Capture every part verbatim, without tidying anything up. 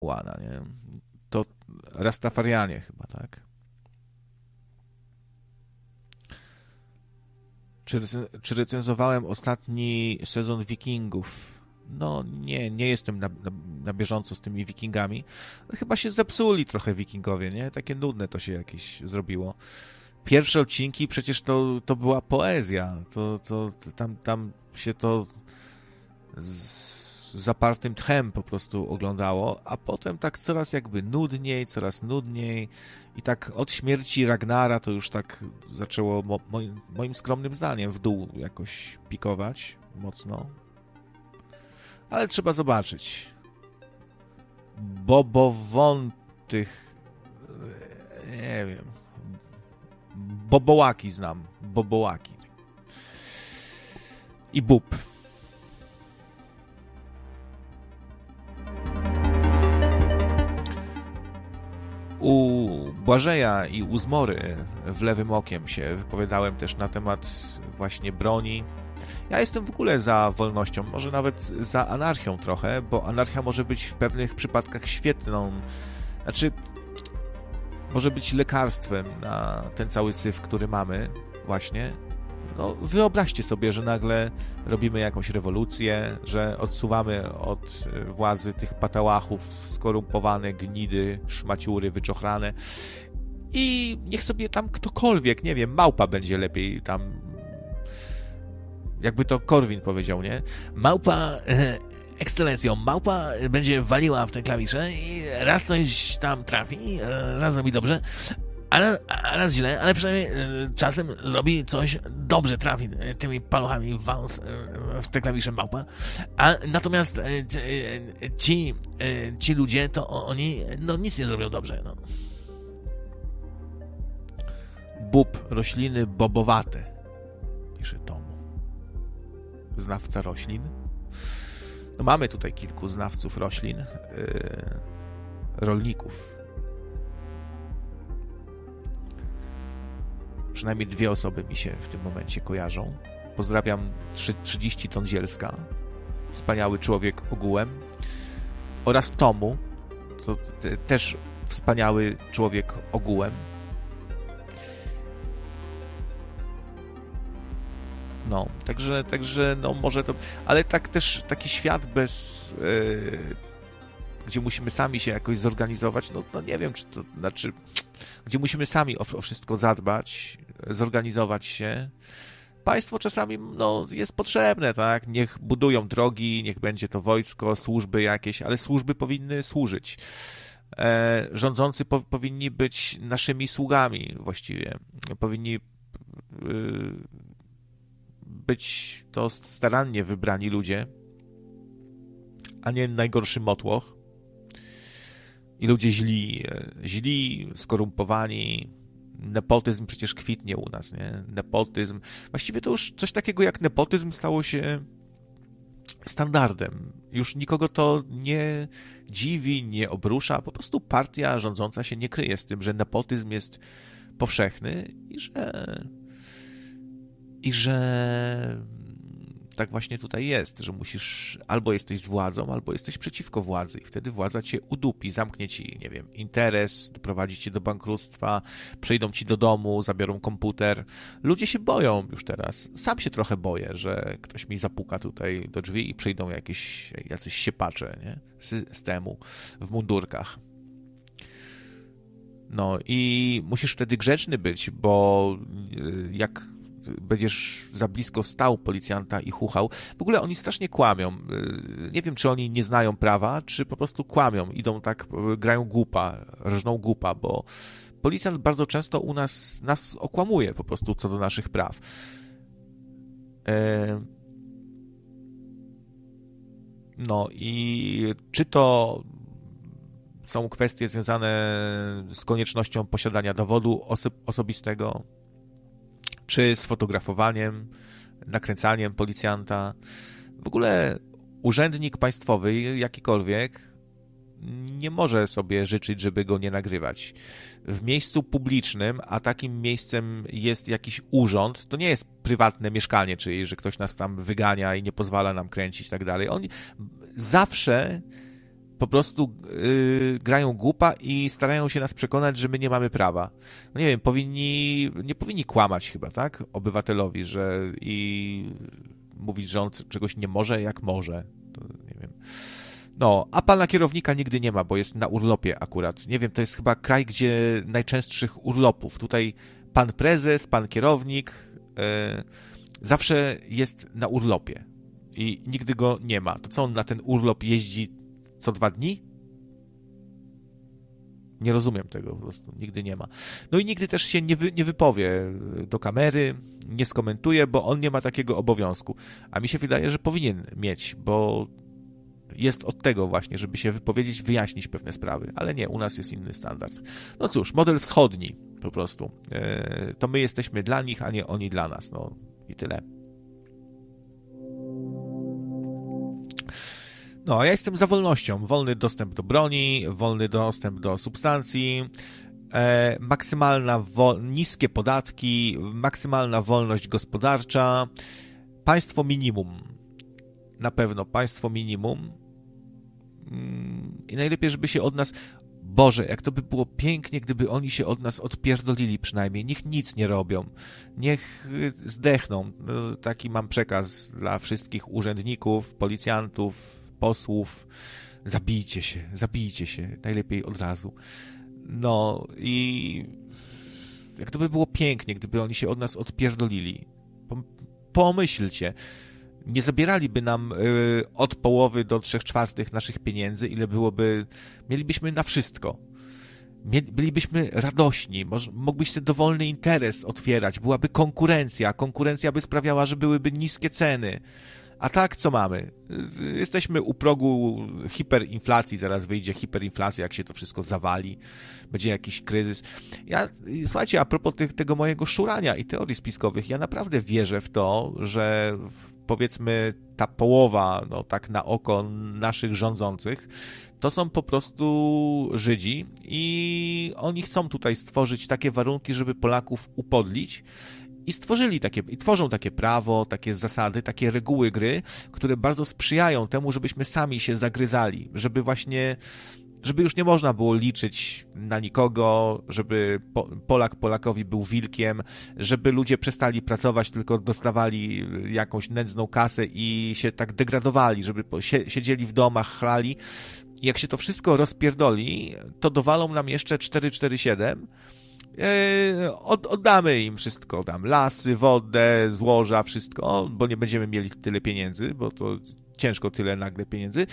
Łana, nie? To Rastafarianie chyba, tak? Czy, czy recenzowałem ostatni sezon Wikingów? No nie, nie jestem na, na, na bieżąco z tymi Wikingami. Ale chyba się zepsuli trochę Wikingowie, nie? Takie nudne to się jakieś zrobiło. Pierwsze odcinki przecież to, to była poezja. To, to, to tam, tam się to z zapartym tchem po prostu oglądało, a potem tak coraz jakby nudniej, coraz nudniej i tak od śmierci Ragnara to już tak zaczęło mo- moim, moim skromnym zdaniem w dół jakoś pikować mocno. Ale trzeba zobaczyć. Bobowątych nie wiem. Bobołaki znam. Bobołaki. I bób. U Błażeja i u Zmory w Lewym Okiem się wypowiadałem też na temat właśnie broni. Ja jestem w ogóle za wolnością, może nawet za anarchią trochę, bo anarchia może być w pewnych przypadkach świetną, znaczy może być lekarstwem na ten cały syf, który mamy właśnie. No, wyobraźcie sobie, że nagle robimy jakąś rewolucję, że odsuwamy od władzy tych patałachów, skorumpowane gnidy, szmaciury, wyczochrane i niech sobie tam ktokolwiek, nie wiem, małpa będzie lepiej tam, jakby to Korwin powiedział, nie? Małpa, ekscelencjo, małpa będzie waliła w te klawisze i raz coś tam trafi, raz zrobi dobrze, a raz, a raz źle, ale przynajmniej y, czasem zrobi coś dobrze, trafi y, tymi paluchami w wąs y, w te klawisze małpa. A natomiast y, y, ci, y, ci ludzie, to oni no nic nie zrobią dobrze. No. Bób, rośliny bobowate, pisze Tomu. Znawca roślin. No mamy tutaj kilku znawców roślin, y, rolników. Przynajmniej dwie osoby mi się w tym momencie kojarzą. Pozdrawiam trzydzieści ton Zielska, wspaniały człowiek ogółem, oraz Tomu, to też wspaniały człowiek ogółem. No, także, także no może to, ale tak też taki świat bez, yy, gdzie musimy sami się jakoś zorganizować, no, no nie wiem, czy to, znaczy, gdzie musimy sami o, o wszystko zadbać, zorganizować się. Państwo czasami, no, jest potrzebne, tak? Niech budują drogi, niech będzie to wojsko, służby jakieś, ale służby powinny służyć. E, rządzący po, powinni być naszymi sługami właściwie. Powinni y, być to starannie wybrani ludzie, a nie najgorszy motłoch. I ludzie źli, źli, skorumpowani. Nepotyzm przecież kwitnie u nas, nie? Nepotyzm. Właściwie to już coś takiego jak nepotyzm stało się standardem. Już nikogo to nie dziwi, nie obrusza. Po prostu partia rządząca się nie kryje z tym, że nepotyzm jest powszechny i że i że tak właśnie tutaj jest, że musisz, albo jesteś z władzą, albo jesteś przeciwko władzy i wtedy władza cię udupi, zamknie ci, nie wiem, interes, doprowadzi cię do bankructwa, przyjdą ci do domu, zabiorą komputer. Ludzie się boją już teraz. Sam się trochę boję, że ktoś mi zapuka tutaj do drzwi i przyjdą jakieś, jacyś siepacze, nie? Systemu w mundurkach. No i musisz wtedy grzeczny być, bo jak będziesz za blisko stał policjanta i chuchał. W ogóle oni strasznie kłamią. Nie wiem, czy oni nie znają prawa, czy po prostu kłamią. Idą tak, grają głupa, rżną głupa, bo policjant bardzo często u nas nas okłamuje po prostu co do naszych praw. No i czy to są kwestie związane z koniecznością posiadania dowodu oso- osobistego, czy z fotografowaniem, nakręcaniem policjanta. W ogóle urzędnik państwowy, jakikolwiek, nie może sobie życzyć, żeby go nie nagrywać. W miejscu publicznym, a takim miejscem jest jakiś urząd, to nie jest prywatne mieszkanie, czyli że ktoś nas tam wygania i nie pozwala nam kręcić i tak dalej. On zawsze po prostu yy, grają głupa i starają się nas przekonać, że my nie mamy prawa. No nie wiem, powinni, nie powinni kłamać chyba, tak? Obywatelowi, że i mówić, że on czegoś nie może, jak może. To nie wiem. No, a pana kierownika nigdy nie ma, bo jest na urlopie akurat. Nie wiem, to jest chyba kraj, gdzie najczęstszych urlopów. Tutaj pan prezes, pan kierownik yy, zawsze jest na urlopie i nigdy go nie ma. To co, on na ten urlop jeździ co dwa dni? Nie rozumiem tego po prostu. Nigdy nie ma. No i nigdy też się nie, wy, nie wypowie do kamery, nie skomentuje, bo on nie ma takiego obowiązku. A mi się wydaje, że powinien mieć, bo jest od tego właśnie, żeby się wypowiedzieć, wyjaśnić pewne sprawy. Ale nie, u nas jest inny standard. No cóż, model wschodni po prostu. E, to my jesteśmy dla nich, a nie oni dla nas. No i tyle. No, a ja jestem za wolnością. Wolny dostęp do broni, wolny dostęp do substancji, e, maksymalna wo- niskie podatki, maksymalna wolność gospodarcza, państwo minimum. Na pewno państwo minimum. I najlepiej, żeby się od nas... Boże, jak to by było pięknie, gdyby oni się od nas odpierdolili przynajmniej. Niech nic nie robią. Niech zdechną. Taki mam przekaz dla wszystkich urzędników, policjantów, posłów. Zabijcie się, zabijcie się. Najlepiej od razu. No i... Jak to by było pięknie, gdyby oni się od nas odpierdolili. Pomyślcie. Nie zabieraliby nam y, od połowy do trzech czwartych naszych pieniędzy, ile byłoby, mielibyśmy na wszystko. Mieli, bylibyśmy radośni, może, mógłbyś sobie dowolny interes otwierać, byłaby konkurencja, konkurencja by sprawiała, że byłyby niskie ceny. A tak, co mamy? Jesteśmy u progu hiperinflacji, zaraz wyjdzie hiperinflacja, jak się to wszystko zawali, będzie jakiś kryzys. Ja, słuchajcie, a propos tych, tego mojego szurania i teorii spiskowych, ja naprawdę wierzę w to, że w, powiedzmy ta połowa, no tak na oko naszych rządzących, to są po prostu Żydzi i oni chcą tutaj stworzyć takie warunki, żeby Polaków upodlić. I stworzyli takie, i tworzą takie prawo, takie zasady, takie reguły gry, które bardzo sprzyjają temu, żebyśmy sami się zagryzali, żeby właśnie, żeby już nie można było liczyć na nikogo, żeby Polak Polakowi był wilkiem, żeby ludzie przestali pracować, tylko dostawali jakąś nędzną kasę i się tak degradowali, żeby siedzieli w domach, chlali. I jak się to wszystko rozpierdoli, to dowalą nam jeszcze cztery cztery siedem. Od, oddamy im wszystko, tam lasy, wodę, złoża, wszystko, bo nie będziemy mieli tyle pieniędzy, bo to ciężko tyle nagle pieniędzy.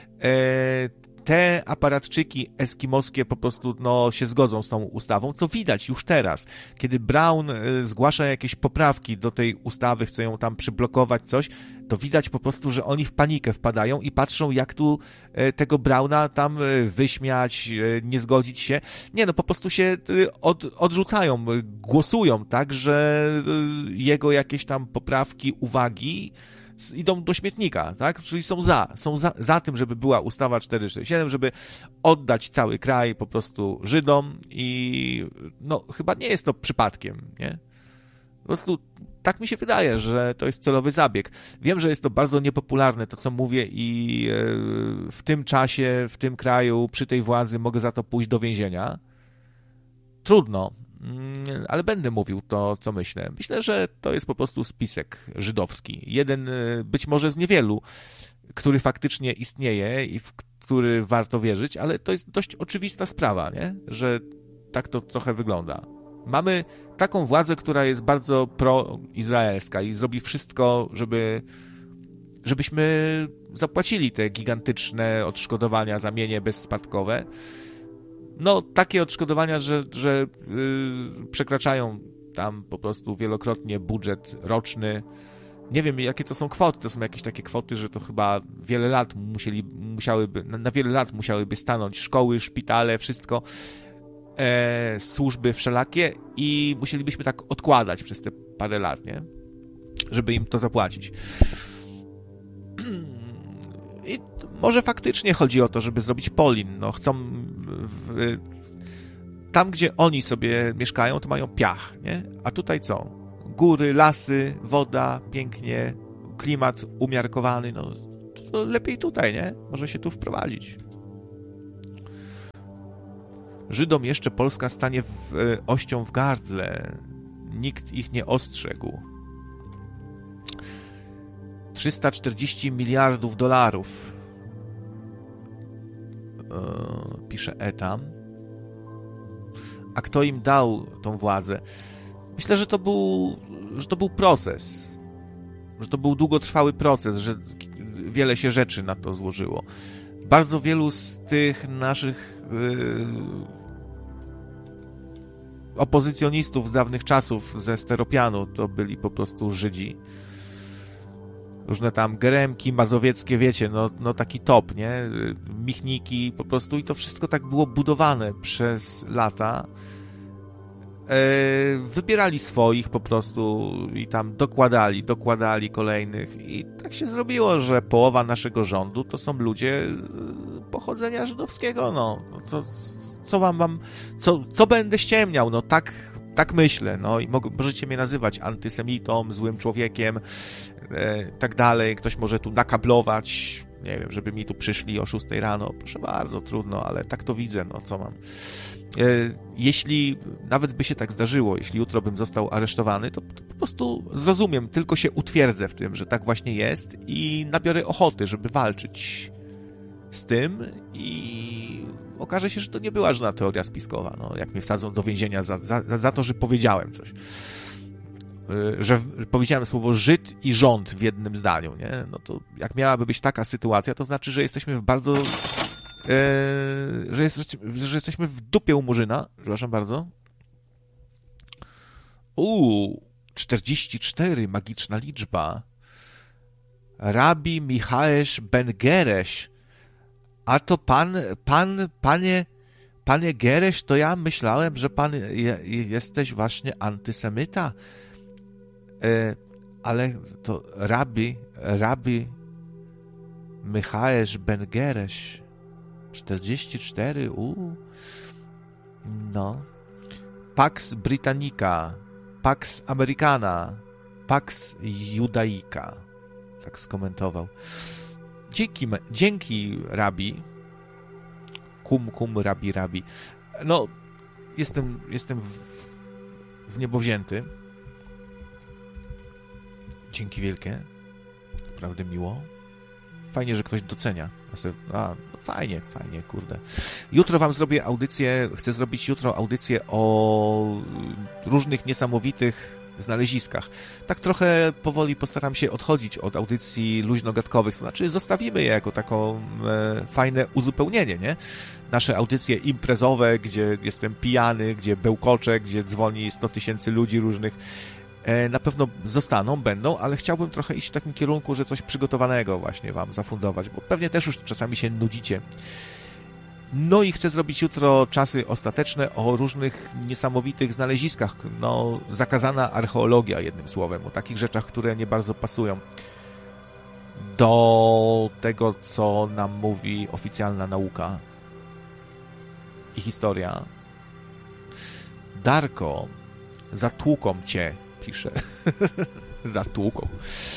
Te aparatczyki eskimoskie po prostu no, się zgodzą z tą ustawą, co widać już teraz, kiedy Brown zgłasza jakieś poprawki do tej ustawy, chce ją tam przyblokować coś, to widać po prostu, że oni w panikę wpadają i patrzą, jak tu tego Browna tam wyśmiać, nie zgodzić się. Nie, no po prostu się od, odrzucają, głosują tak, że jego jakieś tam poprawki, uwagi idą do śmietnika, tak? Czyli są za, są za, za tym, żeby była ustawa czterysta sześćdziesiąt siedem, żeby oddać cały kraj po prostu Żydom i no chyba nie jest to przypadkiem, nie? Po prostu tak mi się wydaje, że to jest celowy zabieg. Wiem, że jest to bardzo niepopularne, to co mówię i w tym czasie, w tym kraju, przy tej władzy mogę za to pójść do więzienia. Trudno, ale będę mówił to, co myślę. Myślę, że to jest po prostu spisek żydowski. Jeden być może z niewielu, który faktycznie istnieje i w który warto wierzyć, ale to jest dość oczywista sprawa, nie? Że tak to trochę wygląda. Mamy taką władzę, która jest bardzo proizraelska i zrobi wszystko, żeby, żebyśmy zapłacili te gigantyczne odszkodowania za mienie bezspadkowe. No, takie odszkodowania, że, że yy, przekraczają tam po prostu wielokrotnie budżet roczny. Nie wiem, jakie to są kwoty. To są jakieś takie kwoty, że to chyba wiele lat musieli, musiałyby, na, na wiele lat musiałyby stanąć szkoły, szpitale, wszystko, e, służby wszelakie i musielibyśmy tak odkładać przez te parę lat, nie? Żeby im to zapłacić. I może faktycznie chodzi o to, żeby zrobić Polin. No, chcą w, tam, gdzie oni sobie mieszkają, to mają piach, nie? A tutaj co? Góry, lasy, woda, pięknie, klimat umiarkowany, no to lepiej tutaj, nie? Może się tu wprowadzić. Żydom jeszcze Polska stanie w, e, ością w gardle. Nikt ich nie ostrzegł. trzysta czterdzieści miliardów dolarów. E, pisze Etam. A kto im dał tą władzę? Myślę, że to był, że to był proces. Że to był długotrwały proces, że wiele się rzeczy na to złożyło. Bardzo wielu z tych naszych yy, opozycjonistów z dawnych czasów ze Steropianu to byli po prostu Żydzi. Różne tam Geremki mazowieckie, wiecie, no, no taki top, nie? Michniki po prostu i to wszystko tak było budowane przez lata. Wybierali swoich po prostu i tam dokładali, dokładali kolejnych i tak się zrobiło, że połowa naszego rządu to są ludzie pochodzenia żydowskiego, no, co, co wam, wam co, co będę ściemniał, no tak, tak myślę, no i możecie mnie nazywać antysemitą, złym człowiekiem, e, tak dalej, ktoś może tu nakablować, nie wiem, żeby mi tu przyszli o szóstej rano, proszę bardzo, trudno, ale tak to widzę, no co mam. Jeśli nawet by się tak zdarzyło, jeśli jutro bym został aresztowany, to, to po prostu zrozumiem, tylko się utwierdzę w tym, że tak właśnie jest i nabiorę ochoty, żeby walczyć z tym i okaże się, że to nie była żadna teoria spiskowa, no, jak mnie wsadzą do więzienia za, za, za to, że powiedziałem coś. Że powiedziałem słowo Żyd i rząd w jednym zdaniu, nie? No to jak miałaby być taka sytuacja, to znaczy, że jesteśmy w bardzo... Eee, że, jest, że jesteśmy w dupie u Murzyna. Przepraszam bardzo. Uuu, czterdzieści cztery, magiczna liczba. Rabbi Michaesz ben Geresz. A to pan, pan, panie, panie Geresz, to ja myślałem, że pan je, jesteś właśnie antysemita. Eee, ale to Rabbi, Rabbi Michaesz ben Geresz. czterdzieści cztery, uuu. No. Pax Britannica, Pax Americana, Pax Judaica. Tak skomentował. Dzięki, dzięki Rabi. Kum, kum, Rabi, Rabi. No, jestem, jestem w, w niebo wzięty. Dzięki wielkie. Naprawdę miło. Fajnie, że ktoś docenia. A, no fajnie, fajnie, kurde. Jutro wam zrobię audycję, chcę zrobić jutro audycję o różnych niesamowitych znaleziskach. Tak trochę powoli postaram się odchodzić od audycji luźnogadkowych, to znaczy zostawimy je jako taką e, fajne uzupełnienie, nie? Nasze audycje imprezowe, gdzie jestem pijany, gdzie bełkoczę, gdzie dzwoni sto tysięcy ludzi różnych, na pewno zostaną, będą, ale chciałbym trochę iść w takim kierunku, że coś przygotowanego właśnie wam zafundować, bo pewnie też już czasami się nudzicie. No i chcę zrobić jutro czasy ostateczne o różnych niesamowitych znaleziskach. No, zakazana archeologia, jednym słowem, o takich rzeczach, które nie bardzo pasują do tego, co nam mówi oficjalna nauka i historia. Darko, zatłuką cię, pisze. Zatłuką.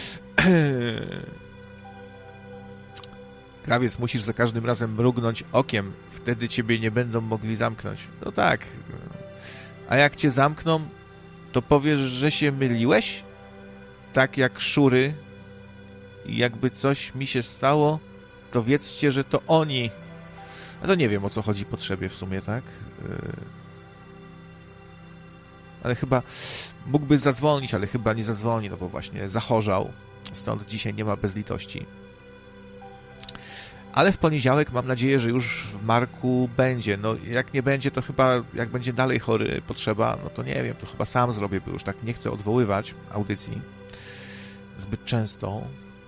Krawiec, musisz za każdym razem mrugnąć okiem, wtedy ciebie nie będą mogli zamknąć. No tak. A jak cię zamkną, to powiesz, że się myliłeś? Tak jak szury. I jakby coś mi się stało, to wiedzcie, że to oni. A to nie wiem, o co chodzi potrzebie w sumie, tak? Ale chyba mógłby zadzwonić, ale chyba nie zadzwoni, no bo właśnie zachorzał. Stąd dzisiaj nie ma bezlitości. Ale w poniedziałek mam nadzieję, że już w Marku będzie. No jak nie będzie, to chyba jak będzie dalej chory potrzeba, no to nie wiem, to chyba sam zrobię, bo już tak nie chcę odwoływać audycji zbyt często.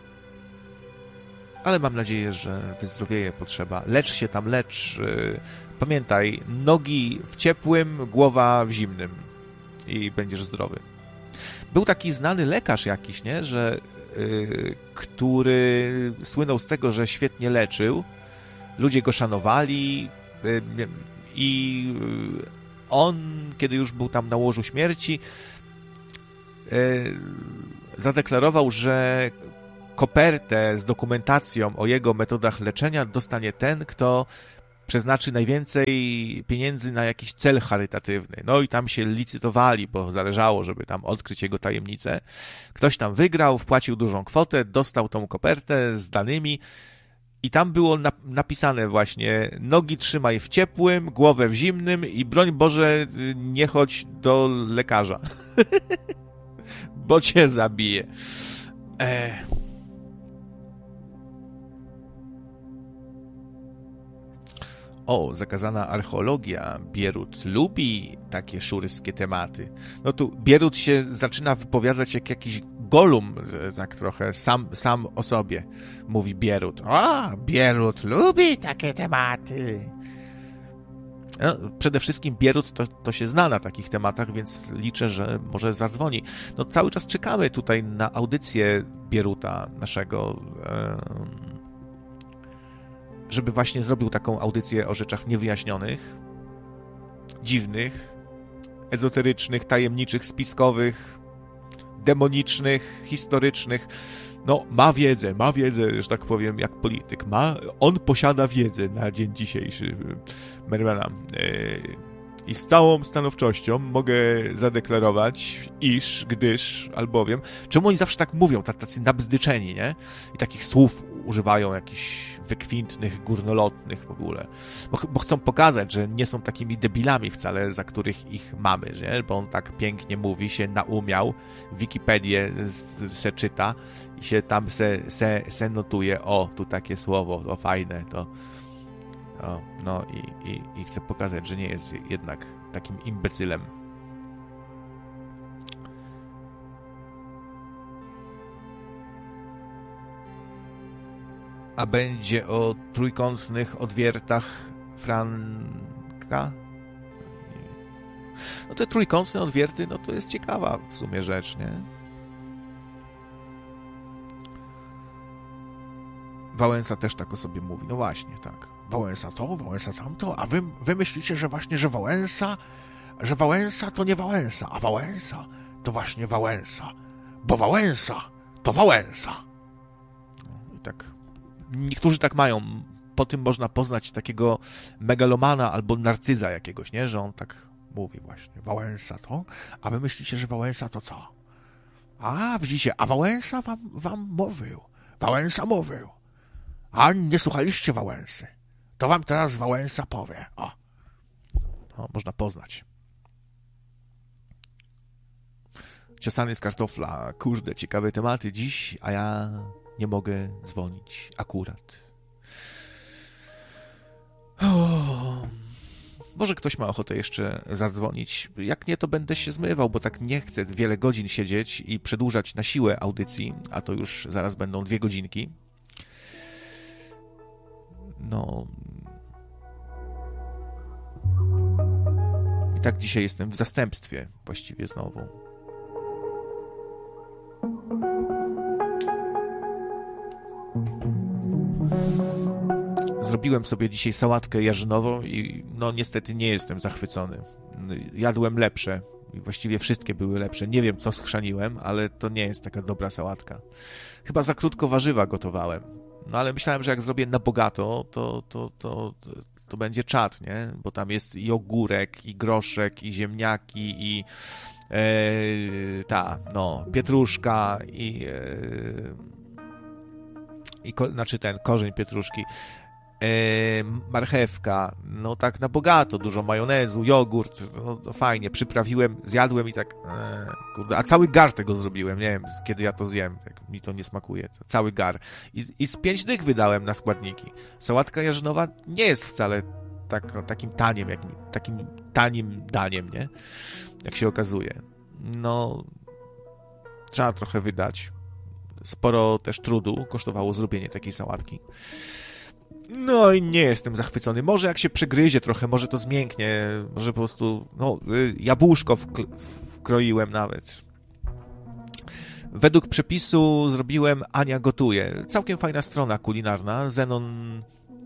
Ale mam nadzieję, że wyzdrowieje potrzeba. Lecz się tam, lecz. Pamiętaj, nogi w ciepłym, głowa w zimnym. I będziesz zdrowy. Był taki znany lekarz jakiś, nie? Że yy, który słynął z tego, że świetnie leczył. Ludzie go szanowali yy, i yy, on, kiedy już był tam na łożu śmierci, yy, zadeklarował, że kopertę z dokumentacją o jego metodach leczenia dostanie ten, kto przeznaczy najwięcej pieniędzy na jakiś cel charytatywny. No i tam się licytowali, bo zależało, żeby tam odkryć jego tajemnicę. Ktoś tam wygrał, wpłacił dużą kwotę, dostał tą kopertę z danymi i tam było napisane właśnie: nogi trzymaj w ciepłym, głowę w zimnym i broń Boże nie chodź do lekarza, bo cię zabije. Ech. O, zakazana archeologia. Bierut lubi takie szurskie tematy. No tu Bierut się zaczyna wypowiadać jak jakiś Golum, tak trochę, sam, sam o sobie mówi Bierut. O, Bierut lubi takie tematy. No, przede wszystkim Bierut to, to się zna na takich tematach, więc liczę, że może zadzwoni. No cały czas czekamy tutaj na audycję Bieruta naszego, żeby właśnie zrobił taką audycję o rzeczach niewyjaśnionych, dziwnych, ezoterycznych, tajemniczych, spiskowych, demonicznych, historycznych. No, ma wiedzę, ma wiedzę, że tak powiem, jak polityk. Ma, on posiada wiedzę na dzień dzisiejszy, Mermana. I z całą stanowczością mogę zadeklarować, iż, gdyż, albowiem... Czemu oni zawsze tak mówią, tacy nabzdyczeni, nie? I takich słów używają jakichś wykwintnych, górnolotnych w ogóle. Bo, bo chcą pokazać, że nie są takimi debilami wcale, za których ich mamy, nie? Bo on tak pięknie mówi, się naumiał, Wikipedię se czyta i się tam se, se, se notuje, o, tu takie słowo, to fajne, to... O, no i, i, i chcę pokazać, że nie jest jednak takim imbecylem. A będzie o trójkątnych odwiertach Franka? No te trójkątne odwierty, no to jest ciekawa w sumie rzecz, nie? Wałęsa też tak o sobie mówi. No właśnie, tak. Wałęsa to, Wałęsa tamto, a wy, wy myślicie, że właśnie, że Wałęsa, że Wałęsa to nie Wałęsa, a Wałęsa to właśnie Wałęsa, bo Wałęsa to Wałęsa. No i tak, niektórzy tak mają, po tym można poznać takiego megalomana albo narcyza jakiegoś, nie, że on tak mówi właśnie, Wałęsa to, a wy myślicie, że Wałęsa to co? A, widzicie, a Wałęsa wam, wam mówił, Wałęsa mówił, a nie słuchaliście Wałęsy. To wam teraz Wałęsa powie. O. O, można poznać. Ciosany z kartofla. Kurde, ciekawe tematy dziś, a ja nie mogę dzwonić akurat. O. Może ktoś ma ochotę jeszcze zadzwonić. Jak nie, to będę się zmywał, bo tak nie chcę wiele godzin siedzieć i przedłużać na siłę audycji, a to już zaraz będą dwie godzinki. No... I tak dzisiaj jestem w zastępstwie właściwie znowu. Zrobiłem sobie dzisiaj sałatkę jarzynową i no niestety nie jestem zachwycony. Jadłem lepsze i właściwie wszystkie były lepsze. Nie wiem, co schrzaniłem, ale to nie jest taka dobra sałatka. Chyba za krótko warzywa gotowałem. No ale myślałem, że jak zrobię na bogato, to, to, to, to, to będzie czad, nie? Bo tam jest i ogórek, i groszek, i ziemniaki, i e, ta, no, pietruszka, i, e, i ko, znaczy ten, korzeń pietruszki, e, marchewka, no tak na bogato, dużo majonezu, jogurt, no to fajnie, przyprawiłem, zjadłem i tak, e, kurde, a cały gar tego zrobiłem, nie wiem, kiedy ja to zjem, jak mi to nie smakuje, to cały gar. I, i z pięć dych wydałem na składniki. Sałatka jarzynowa nie jest wcale tak, takim taniem, jak, takim tanim daniem, nie? Jak się okazuje. No, trzeba trochę wydać. Sporo też trudu kosztowało zrobienie takiej sałatki. No i nie jestem zachwycony. Może jak się przegryzie trochę, może to zmięknie, może po prostu, no, jabłuszko wk- wkroiłem nawet. Według przepisu zrobiłem Ania gotuje. Całkiem fajna strona kulinarna. Zenon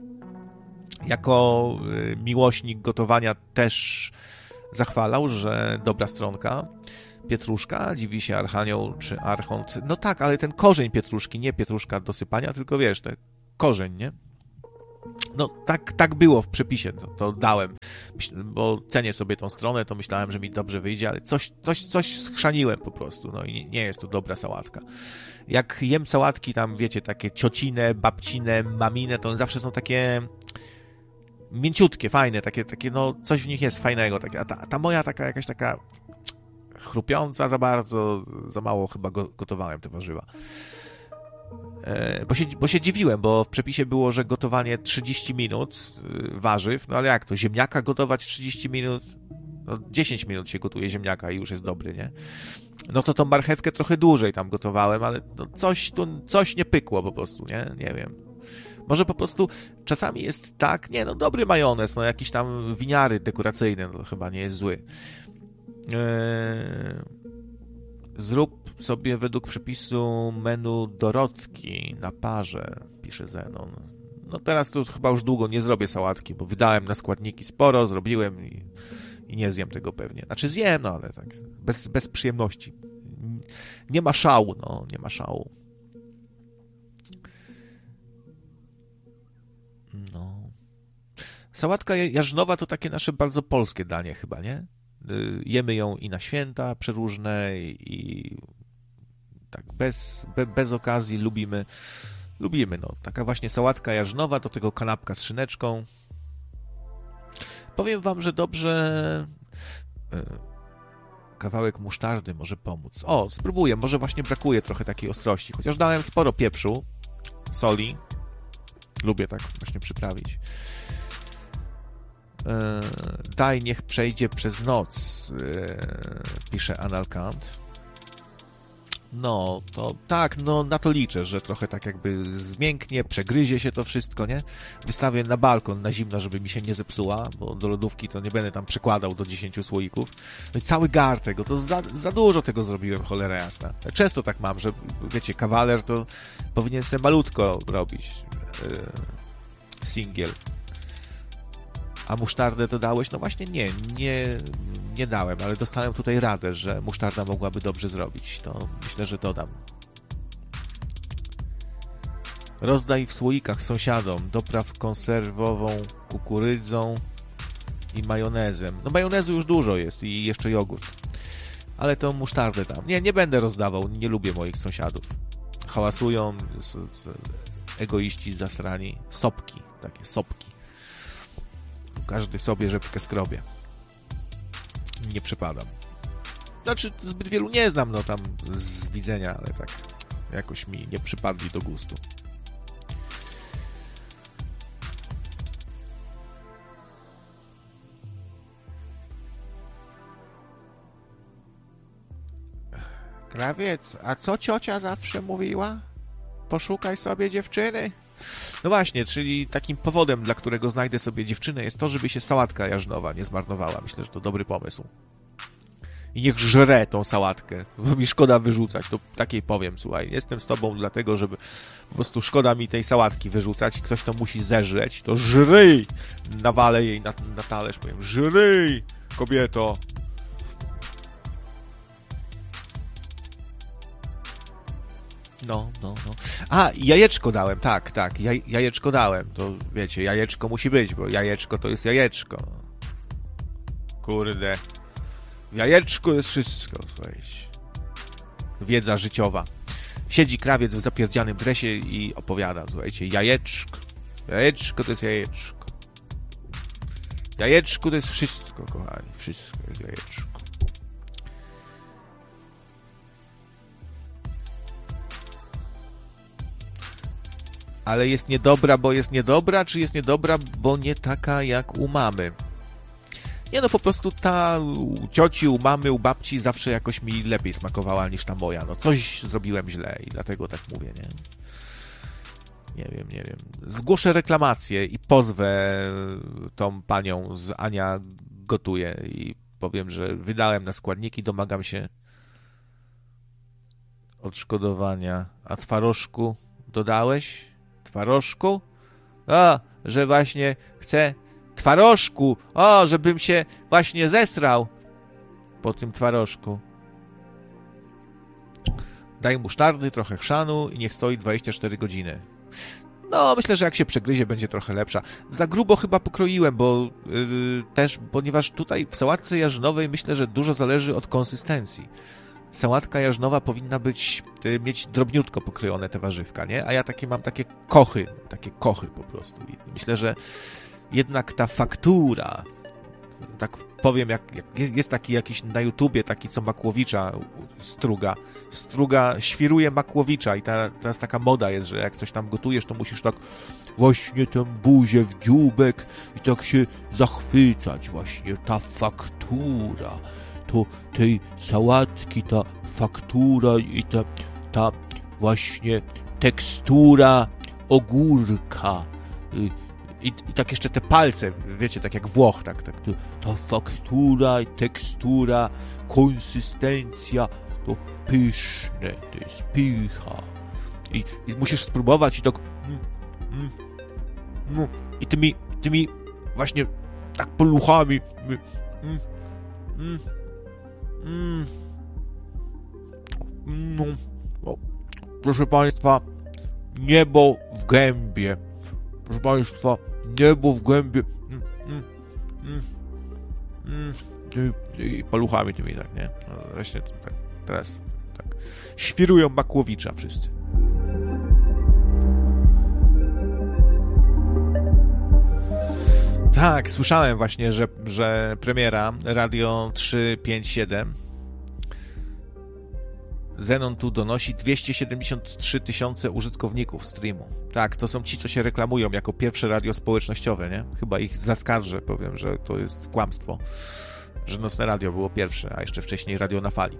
jako miłośnik gotowania też zachwalał, że dobra stronka. Pietruszka, dziwi się Archanioł czy Archont. No tak, ale ten korzeń pietruszki, nie pietruszka do sypania, tylko wiesz, ten korzeń, nie? No tak, tak było w przepisie, to, to dałem, bo cenię sobie tą stronę, to myślałem, że mi dobrze wyjdzie, ale coś, coś, coś schrzaniłem po prostu, no i nie, nie jest to dobra sałatka. Jak jem sałatki tam, wiecie, takie ciocine, babcine, mamine, to one zawsze są takie mięciutkie, fajne, takie, takie no coś w nich jest fajnego, takie, a ta, a ta moja taka jakaś taka chrupiąca za bardzo, za mało chyba go, gotowałem te warzywa. Bo się, bo się dziwiłem, bo w przepisie było, że gotowanie trzydzieści minut warzyw, no ale jak to, ziemniaka gotować trzydzieści minut? No dziesięć minut się gotuje ziemniaka i już jest dobry, nie? No to tą marchewkę trochę dłużej tam gotowałem, ale no coś tu, coś nie pykło po prostu, nie? Nie wiem. Może po prostu czasami jest tak, nie no, dobry majonez, no jakieś tam winiary dekoracyjne, no chyba nie jest zły. Eee... Zrób sobie według przepisu menu Dorotki na parze, pisze Zenon. No teraz to chyba już długo nie zrobię sałatki, bo wydałem na składniki sporo, zrobiłem i, i nie zjem tego pewnie. Znaczy zjem, no ale tak, bez, bez przyjemności. Nie ma szału, no, nie ma szału. No. Sałatka jarznowa to takie nasze bardzo polskie danie chyba, nie? Jemy ją i na święta przeróżne i tak bez, be, bez okazji lubimy, lubimy, no, taka właśnie sałatka jarznowa, do tego kanapka z szyneczką. Powiem wam, że dobrze kawałek musztardy może pomóc. O, spróbuję, może właśnie brakuje trochę takiej ostrości, chociaż dałem sporo pieprzu, soli, lubię tak właśnie przyprawić. Daj, niech przejdzie przez noc, pisze Analkant. No, to tak, no na to liczę, że trochę tak jakby zmięknie, przegryzie się to wszystko, nie? Wystawię na balkon na zimno, żeby mi się nie zepsuła, bo do lodówki to nie będę tam przekładał do dziesięciu słoików. No i cały gar tego, to za, za dużo tego zrobiłem, cholera jasna. Często tak mam, że wiecie, kawaler to powinien sobie malutko robić. Yy, singiel. A musztardę to dałeś? No właśnie nie, nie, nie dałem, ale dostałem tutaj radę, że musztarda mogłaby dobrze zrobić. To myślę, że dodam. Rozdaj w słoikach sąsiadom, dopraw konserwową kukurydzą i majonezem. No majonezu już dużo jest i jeszcze jogurt. Ale to musztardę dam. Nie, nie będę rozdawał, nie lubię moich sąsiadów. Hałasują, z, z, egoiści zasrani. Sopki, takie sopki. Każdy sobie rzepkę skrobie. Nie przepadam. Znaczy, zbyt wielu nie znam, no tam z widzenia, ale tak jakoś mi nie przypadli do gustu. Krawiec, a co ciocia zawsze mówiła? Poszukaj sobie dziewczyny. No właśnie, czyli takim powodem, dla którego znajdę sobie dziewczynę, jest to, żeby się sałatka jarznowa nie zmarnowała. Myślę, że to dobry pomysł. I niech żre tą sałatkę, bo mi szkoda wyrzucać, to takiej powiem, słuchaj, jestem z tobą dlatego, żeby po prostu szkoda mi tej sałatki wyrzucać, ktoś to musi zeżreć, to żryj! Nawalę jej na, na talerz, powiem, żryj, kobieto! No, no, no. A, jajeczko dałem, tak, tak, jaj, jajeczko dałem. To wiecie, jajeczko musi być, bo jajeczko to jest jajeczko. Kurde. W jajeczku jest wszystko, słuchajcie. Wiedza życiowa. Siedzi krawiec w zapierdzianym dresie i opowiada, słuchajcie, jajeczko. Jajeczko to jest jajeczko. Jajeczko to jest wszystko, kochani. Wszystko jest jajeczko. Ale jest niedobra, bo jest niedobra, czy jest niedobra, bo nie taka jak u mamy? Nie no, po prostu ta u cioci, u mamy, u babci zawsze jakoś mi lepiej smakowała niż ta moja. No coś zrobiłem źle i dlatego tak mówię, nie? Nie wiem, nie wiem. Zgłoszę reklamację i pozwę tą panią z Ania Gotuje i powiem, że wydałem na składniki, domagam się odszkodowania. A twarożku dodałeś? Twarożku? O, że właśnie chcę twarożku! O, żebym się właśnie zesrał po tym twarożku. Daj musztardy, trochę chrzanu i niech stoi dwadzieścia cztery godziny. No, myślę, że jak się przegryzie, będzie trochę lepsza. Za grubo chyba pokroiłem, bo yy, też, ponieważ tutaj w sałatce jarzynowej myślę, że dużo zależy od konsystencji. Sałatka jarzynowa powinna być, yy, mieć drobniutko pokrojone te warzywka, nie? A ja takie mam takie kochy, takie kochy po prostu. I myślę, że jednak ta faktura, tak powiem, jak, jak jest taki jakiś na YouTubie, taki co Makłowicza struga. Struga świruje Makłowicza i ta, teraz taka moda jest, że jak coś tam gotujesz, to musisz tak właśnie tę buzię w dzióbek i tak się zachwycać. Właśnie ta faktura, to tej sałatki, ta faktura i ta, ta właśnie tekstura ogórka. I, I tak jeszcze te palce, wiecie, tak jak Włoch, tak, tak, ta faktura i tekstura, konsystencja, to pyszne, to jest pycha. I, i musisz spróbować i tak mm, mm, mm, i tymi, tymi właśnie tak poluchami mm, mm, mm, no, o, proszę Państwa, niebo w gębie. Proszę Państwa, niebo w gębie. Mm, mm, mm, mm. I, I paluchami tymi, tak, nie? No właśnie tak, teraz tak. Świrują Makłowicza wszyscy. Tak, słyszałem właśnie, że, że premiera Radio trzysta pięćdziesiąt siedem. Zenon tu donosi dwieście siedemdziesiąt trzy tysiące użytkowników streamu. Tak, to są ci, co się reklamują jako pierwsze radio społecznościowe, nie? Chyba ich zaskarżę, powiem, że to jest kłamstwo, że Nocne Radio było pierwsze, a jeszcze wcześniej Radio na Fali.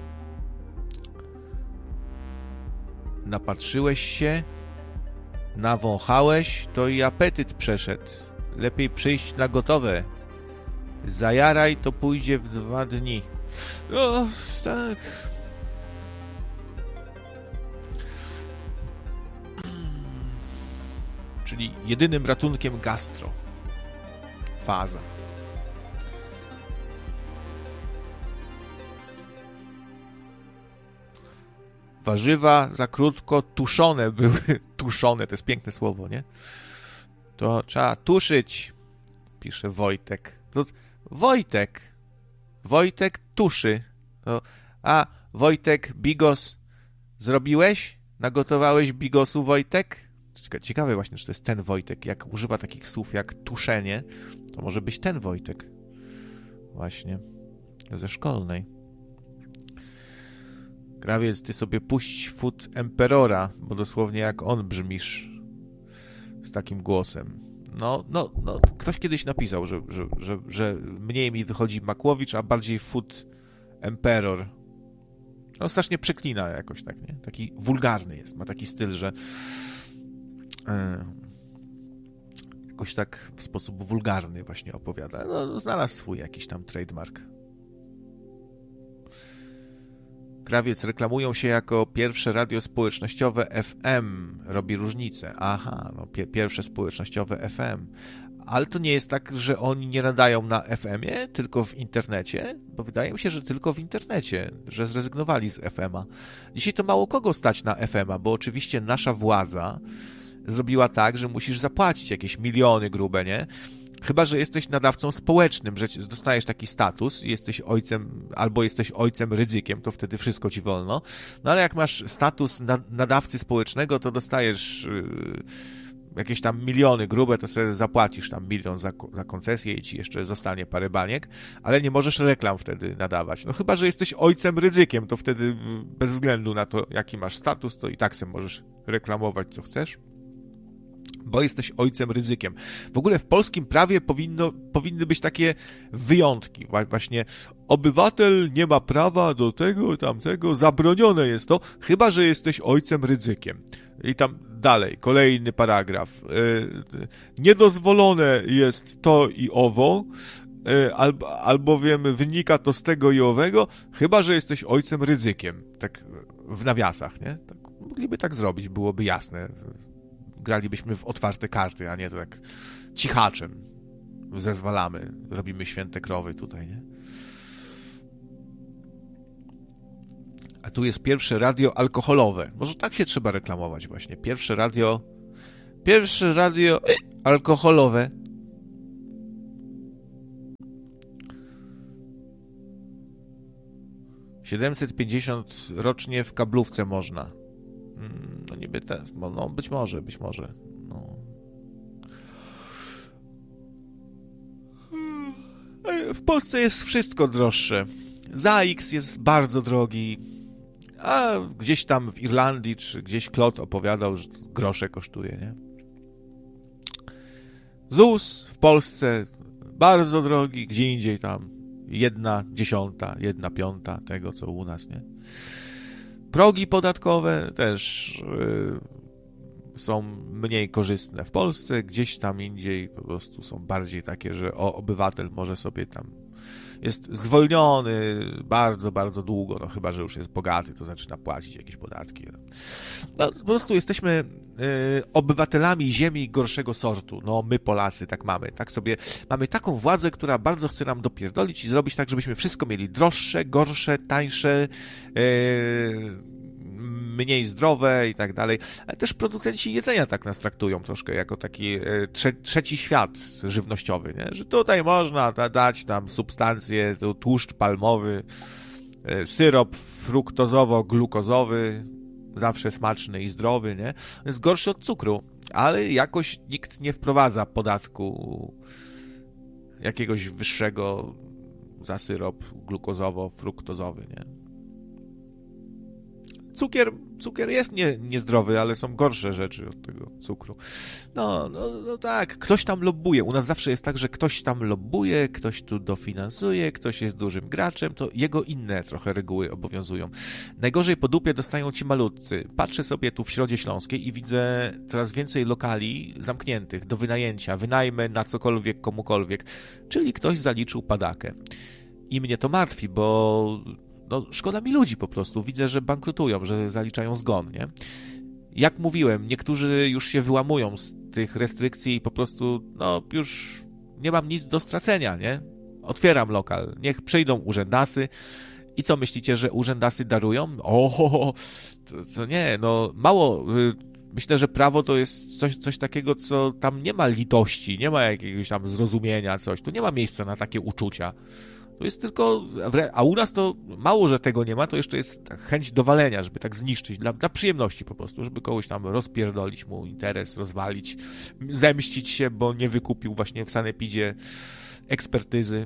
Napatrzyłeś się, nawąchałeś, to i apetyt przeszedł. Lepiej przyjść na gotowe. Zajaraj, to pójdzie w dwa dni. O, tak... Czyli jedynym ratunkiem gastro. Faza. Warzywa za krótko tuszone były. Tuszone, to jest piękne słowo, nie? To trzeba tuszyć, pisze Wojtek. To Wojtek. Wojtek tuszy. To, a, Wojtek, bigos zrobiłeś? Nagotowałeś bigosu, Wojtek? Ciekawe właśnie, czy to jest ten Wojtek. Jak używa takich słów jak tuszenie, to może być ten Wojtek. Właśnie. Ze szkolnej. Krawiec, ty sobie puść Food Emperora, bo dosłownie jak on brzmisz z takim głosem. No, no, no ktoś kiedyś napisał, że, że, że, że mniej mi wychodzi Makłowicz, a bardziej Food Emperor. No strasznie przeklina jakoś tak, nie? Taki wulgarny jest. Ma taki styl, że jakoś tak w sposób wulgarny właśnie opowiada. No, znalazł swój jakiś tam trademark. Krawiec, reklamują się jako pierwsze radio społecznościowe F M. Robi różnicę. Aha, no pie- pierwsze społecznościowe F M. Ale to nie jest tak, że oni nie nadają na F M-ie, tylko w internecie? Bo wydaje mi się, że tylko w internecie, że zrezygnowali z F M-a. Dzisiaj to mało kogo stać na F M-a, bo oczywiście nasza władza zrobiła tak, że musisz zapłacić jakieś miliony grube, nie? Chyba że jesteś nadawcą społecznym, że dostajesz taki status i jesteś ojcem, albo jesteś ojcem Rydzykiem, to wtedy wszystko ci wolno. No ale jak masz status nadawcy społecznego, to dostajesz yy, jakieś tam miliony grube, to sobie zapłacisz tam milion za, za koncesję i ci jeszcze zostanie parę baniek, ale nie możesz reklam wtedy nadawać. No chyba że jesteś ojcem Rydzykiem, to wtedy bez względu na to, jaki masz status, to i tak sobie możesz reklamować, co chcesz. Bo jesteś ojcem Rydzykiem. W ogóle w polskim prawie powinno, powinny być takie wyjątki. Właśnie obywatel nie ma prawa do tego, tamtego, zabronione jest to, chyba że jesteś ojcem Rydzykiem. I tam dalej, kolejny paragraf. Yy, niedozwolone jest to i owo, yy, alb, albowiem wynika to z tego i owego, chyba że jesteś ojcem Rydzykiem. Tak w nawiasach, nie? Tak, mogliby tak zrobić, byłoby jasne. Gralibyśmy w otwarte karty, a nie to tak cichaczem zezwalamy, robimy święte krowy tutaj, nie? A tu jest pierwsze radio alkoholowe. Może tak się trzeba reklamować właśnie. Pierwsze radio Pierwsze radio alkoholowe. siedemset pięćdziesiąt rocznie w kablówce można. No niby te, no być może, być może. No. W Polsce jest wszystko droższe. Za X jest bardzo drogi, a gdzieś tam w Irlandii, czy gdzieś Klot opowiadał, że grosze kosztuje, nie? Z U S w Polsce bardzo drogi, gdzie indziej tam jedna dziesiąta, jedna piąta tego, co u nas, nie? Progi podatkowe też yy, są mniej korzystne w Polsce, gdzieś tam indziej po prostu są bardziej takie, że o, obywatel może sobie tam jest zwolniony bardzo, bardzo długo, no chyba, że już jest bogaty, to zaczyna płacić jakieś podatki. No, po prostu jesteśmy y, obywatelami ziemi gorszego sortu. No, my Polacy tak mamy. Tak sobie, mamy taką władzę, która bardzo chce nam dopierdolić i zrobić tak, żebyśmy wszystko mieli droższe, gorsze, tańsze, y, mniej zdrowe i tak dalej. Ale też producenci jedzenia tak nas traktują troszkę jako taki trze- trzeci świat żywnościowy, nie? Że tutaj można da- dać tam substancje, to tłuszcz palmowy, syrop fruktozowo-glukozowy, zawsze smaczny i zdrowy, nie? Jest gorszy od cukru, ale jakoś nikt nie wprowadza podatku jakiegoś wyższego za syrop glukozowo-fruktozowy, nie? Cukier, cukier jest nie, niezdrowy, ale są gorsze rzeczy od tego cukru. No, no, no tak, ktoś tam lobbuje. U nas zawsze jest tak, że ktoś tam lobbuje, ktoś tu dofinansuje, ktoś jest dużym graczem, to jego inne trochę reguły obowiązują. Najgorzej po dupie dostają ci malutcy. Patrzę sobie tu w Środzie Śląskiej i widzę coraz więcej lokali zamkniętych do wynajęcia, wynajmę na cokolwiek, komukolwiek. Czyli ktoś zaliczył padakę. I mnie to martwi, bo no, szkoda mi ludzi po prostu. Widzę, że bankrutują, że zaliczają zgon, nie? Jak mówiłem, niektórzy już się wyłamują z tych restrykcji i po prostu, no, już nie mam nic do stracenia, nie? Otwieram lokal, niech przyjdą urzędasy. I co myślicie, że urzędasy darują? O, to, to nie, no, mało. Myślę, że prawo to jest coś, coś takiego, co tam nie ma litości, nie ma jakiegoś tam zrozumienia, coś. Tu nie ma miejsca na takie uczucia. To jest tylko, a u nas to mało, że tego nie ma, to jeszcze jest chęć dowalenia, żeby tak zniszczyć, dla, dla przyjemności po prostu, żeby kogoś tam rozpierdolić mu interes, rozwalić, zemścić się, bo nie wykupił właśnie w sanepidzie ekspertyzy.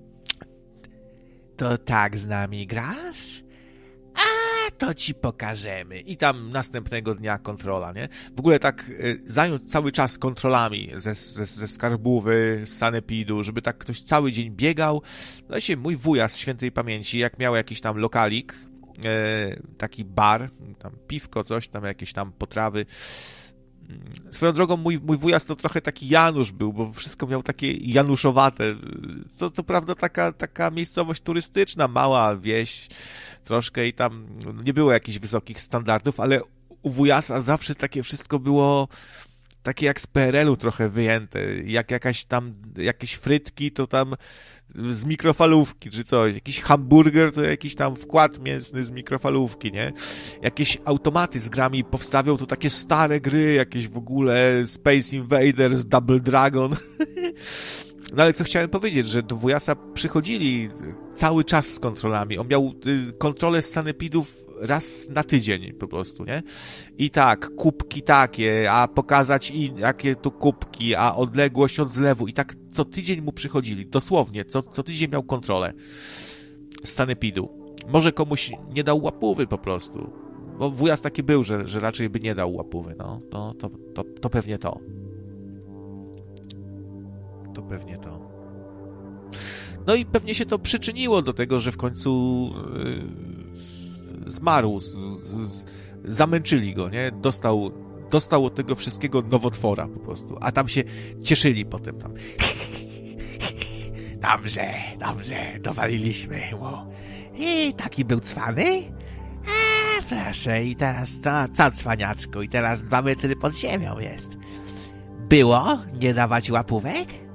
To tak z nami grasz? A to ci pokażemy. I tam następnego dnia kontrola, nie? W ogóle tak y, zająć cały czas kontrolami ze, ze, ze skarbówy, z sanepidu, żeby tak ktoś cały dzień biegał. No się mój wuja z świętej pamięci, jak miał jakiś tam lokalik, y, taki bar, tam piwko, coś tam, jakieś tam potrawy. Swoją drogą mój, mój wujas to trochę taki Janusz był, bo wszystko miał takie januszowate. To, to prawda taka, taka miejscowość turystyczna, mała wieś troszkę i tam nie było jakichś wysokich standardów, ale u wujasa zawsze takie wszystko było takie jak z P R L u trochę wyjęte. Jak jakaś tam, jakieś frytki to tam z mikrofalówki czy coś. Jakiś hamburger to jakiś tam wkład mięsny z mikrofalówki, nie? Jakieś automaty z grami powstawiał, to takie stare gry, jakieś w ogóle Space Invaders, Double Dragon. No ale co chciałem powiedzieć, że do wujasa przychodzili cały czas z kontrolami. On miał y, kontrolę z sanepidów raz na tydzień po prostu, nie? I tak, kubki takie, a pokazać i jakie tu kubki, a odległość od zlewu. I tak co tydzień mu przychodzili, dosłownie, co, co tydzień miał kontrolę z sanepidu. Może komuś nie dał łapówy po prostu, bo wujas taki był, że, że raczej by nie dał łapówy, no. To, to, to, to pewnie to. To pewnie to. No i pewnie się to przyczyniło do tego, że w końcu yy, zmarł, z, z, zamęczyli go, nie? Dostał, dostał od tego wszystkiego nowotwora po prostu, a tam się cieszyli potem tam. Dobrze, dobrze, dowaliliśmy mu. I taki był cwany? A, proszę, i teraz to, co cwaniaczku, i teraz dwa metry pod ziemią jest. Było nie dawać łapówek?